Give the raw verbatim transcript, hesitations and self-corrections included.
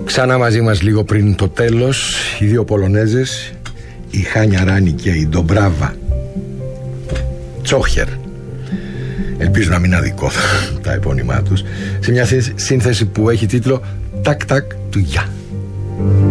Ξανά μαζί μας λίγο πριν το τέλος οι δύο Πολωνέζες, η Χάνια Ράνη και η Ντομπράβα Τσόχερ. Ελπίζω να μην αδικό τα επώνυμά τους, σε μια σύνθεση που έχει τίτλο «Τακ τακ του Γεια».